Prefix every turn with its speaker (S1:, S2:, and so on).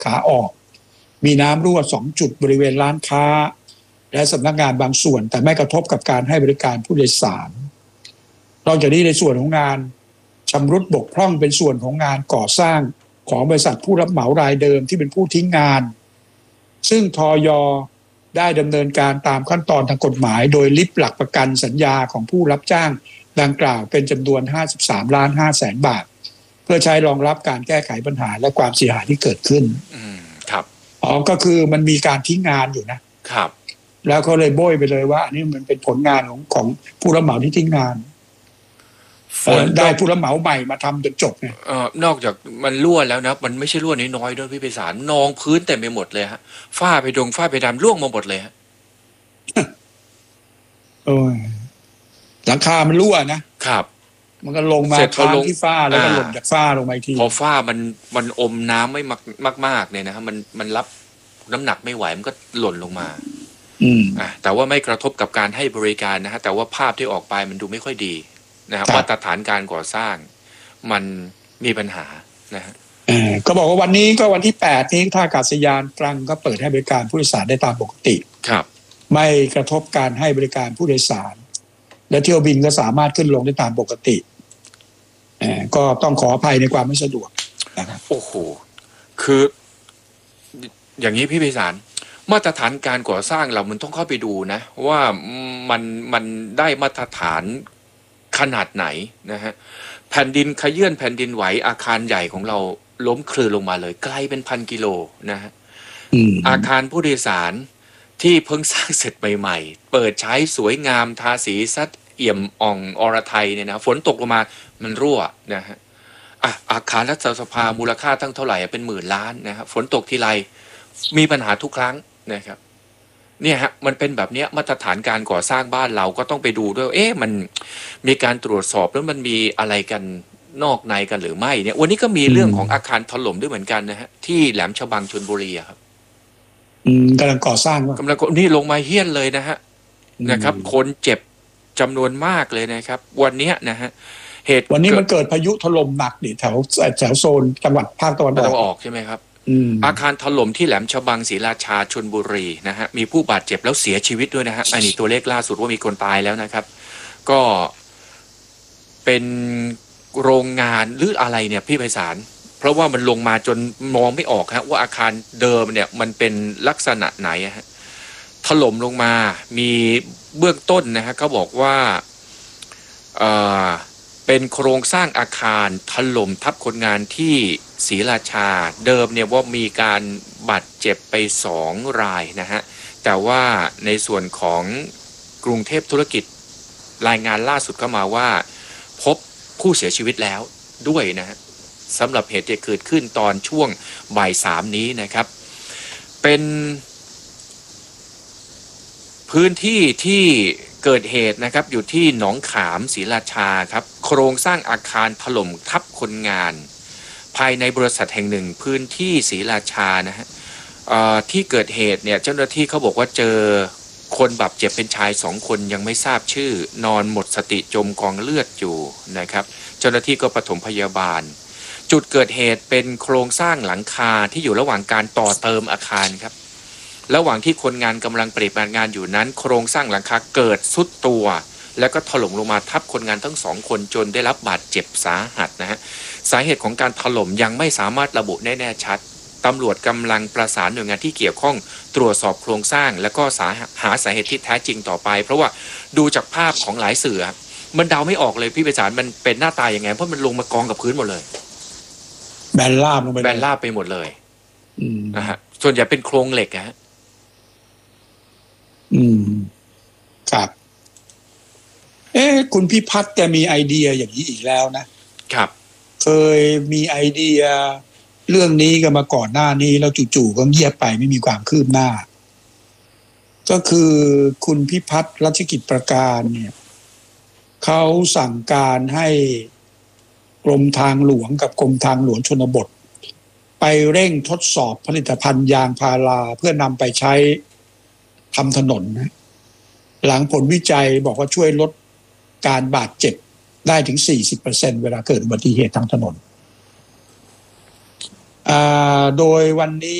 S1: ขาออกมีน้ำรั่ว2จุดบริเวณร้านค้าและสำนักงานบางส่วนแต่ไม่กระทบกับการให้บริการผู้โดยสารนอกจากนี้ในส่วนของงานชำรุดบกพร่องเป็นส่วนของงานก่อสร้างของบริษัทผู้รับเหมารายเดิมที่เป็นผู้ทิ้งงานซึ่งทย.ได้ดำเนินการตามขั้นตอนทางกฎหมายโดยลิฟหลักประกันสัญญาของผู้รับจ้างดังกล่าวเป็นจำนวน 53.5 ล้านบาทเพื่อใช้รองรับการแก้ไขปัญหาและความเสียหายที่เกิดขึ้น
S2: ครับ
S1: ก็คือมันมีการทิ้งงานอยู่นะครับแล้วเขาเลยโบยไปเลยว่าอันนี้มันเป็นผลงานของผู้รับเหมาที่ทิ้งงานได้ผู้รับเหมาใหม่มาทำจนจบเนี่ย
S2: นอกจากมันรั่วแล้วนะมันไม่ใช่รั่วน้อยๆด้วยพี่ไพศาลนองพื้นเต็มไปหมดเลยฮะฝ้าไปดำร่วงมาหมดเลยฮะ
S1: หลังคามันรั่วนะครับมันก็ลงมาค้างที่ฝ้าแล้วก็หล่นจากฝ้าลงมาอีกที
S2: พอฝ้ามันอมน้ำไม่มากเนี่ยนะฮะมันรับน้ำหนักไม่ไหวมันก็หล่นลงมาแต่ว่าไม่กระทบกับการให้บริการนะฮะแต่ว่าภาพที่ออกไปมันดูไม่ค่อยดีนะครับมาตรฐานการก่อสร้างมันมีปัญหานะฮะ
S1: ก็บอกว่าวันนี้ก็วันที่8นี้ท่าอากาศยานตรังก็เปิดให้บริการผู้โดยสารได้ตามปกติ
S2: ครับ
S1: ไม่กระทบการให้บริการผู้โดยสารและเที่ยวบินก็สามารถขึ้นลงได้ตามปกติก็ต้องขออภัยในความไม่สะดวกนะครับ
S2: โอ้โหคืออย่างนี้พี่ไพศาลมาตรฐานการก่อสร้างเรามันต้องเข้าไปดูนะว่ามันได้มาตรฐานขนาดไหนนะฮะแผ่นดินขยื่นแผ่นดินไหวอาคารใหญ่ของเราล้มคลืนลงมาเลยไกลเป็น1,000 กิโลนะฮะอาคารผู้โดยสารที่เพิ่งสร้างเสร็จใหม่ๆเปิดใช้สวยงามทาสีซัดเอี่ยมอ่องอรไทยเนี่ยนะฝนตกลงมามันรั่วนะฮะอาคารรัฐสภามูลค่าตั้งเท่าไหร่เป็น10,000 ล้านนะฮะฝนตกทีไรมีปัญหาทุกครั้งนะครับเนี่ยฮะมันเป็นแบบนี้มาตรฐานการก่อสร้างบ้านเราก็ต้องไปดูด้วยมันมีการตรวจสอบแล้วมันมีอะไรกันนอกในกันหรือไม่เนี่ยวันนี้ก็มีเรื่องของอาคารถล่มด้วยเหมือนกันนะฮะที่แหลมฉบังชลบุรีครับ
S1: กำลังก่อสร้าง
S2: กำลังนี่ลงมาเฮี้ยนเลยนะฮะนะครับคนเจ็บจำนวนมากเลยนะครับวันนี้นะฮะเหตุ
S1: วันนี้มันเกิดพายุถล่มหนักดิแถวโซนจังหวัดภาคตะวัน
S2: ออกใช่ไหมครับอาคารถล่มที่แหลมฉบังศรีราชาชลบุรีนะฮะมีผู้บาดเจ็บแล้วเสียชีวิตด้วยนะฮะอันนี้ตัวเลขล่าสุดว่ามีคนตายแล้วนะครับก็เป็นโรงงานหรืออะไรเนี่ยพี่ไพศาลเพราะว่ามันลงมาจนมองไม่ออกฮะว่าอาคารเดิมเนี่ยมันเป็นลักษณะไหนฮะถล่มลงมามีเบื้องต้นนะฮะเขาบอกว่าเป็นโครงสร้างอาคารถล่มทับคนงานที่ศรีราชาเดิมเนี่ยว่ามีการบาดเจ็บไป2 รายนะฮะแต่ว่าในส่วนของกรุงเทพธุรกิจรายงานล่าสุดเข้ามาว่าพบผู้เสียชีวิตแล้วด้วยนะฮะสำหรับเหตุที่เกิดขึ้นตอนช่วงบ่าย 3นี้นะครับเป็นพื้นที่ที่เกิดเหตุนะครับอยู่ที่หนองขามศรีราชาครับโครงสร้างอาคารถล่มทับคนงานภายในบริษัทแห่งหนึ่งพื้นที่ศรีราชานะฮะที่เกิดเหตุเนี่ยเจ้าหน้าที่เขาบอกว่าเจอคนบาดเจ็บเป็นชาย2 คนยังไม่ทราบชื่อนอนหมดสติจมกองเลือดอยู่นะครับเจ้าหน้าที่ก็ปฐมพยาบาลจุดเกิดเหตุเป็นโครงสร้างหลังคาที่อยู่ระหว่างการต่อเติมอาคารครับระหว่างที่คนงานกำลังปฏิบัติงานอยู่นั้นโครงสร้างหลังคาเกิดทรุดตัวแล้วก็ถล่มลงมาทับคนงานทั้ง2 คนจนได้รับบาดเจ็บสาหัสนะฮะสาเหตุของการถล่มยังไม่สามารถระบุแน่ชัดตำรวจกำลังประสานหน่วยงานที่เกี่ยวข้องตรวจสอบโครงสร้างแล้วก็หาสาเหตุที่แท้จริงต่อไปเพราะว่าดูจากภาพของหลายสื่อมันเดาไม่ออกเลยพี่ไพศาลมันเป็นหน้าตาอย่างไงเพราะมันลงมากองกับพื้นหมดเลย
S1: แบนราบลงไป
S2: แบนราบไปหมดเลยนะฮะส่วนใหญ่เป็นโครงเหล็กฮะ
S1: ครับคุณพิพัฒน์แกมีไอเดียอย่างนี้อีกแล้วนะครับเคยมีไอเดียเรื่องนี้กันมาก่อนหน้านี้แล้วจู่ๆก็เงียบไปไม่มีความคืบหน้าก็คือคุณพิพัฒน์รัชกิจประการเนี่ยเขาสั่งการให้กรมทางหลวงกับกรมทางหลวงชนบทไปเร่งทดสอบผลิตภัณฑ์ยางพาราเพื่อนำไปใช้ทำถนนนะหลังผลวิจัยบอกว่าช่วยลดการบาดเจ็บได้ถึง 40% เวลาเกิดอุบัติเหตุทางถนนโดยวันนี้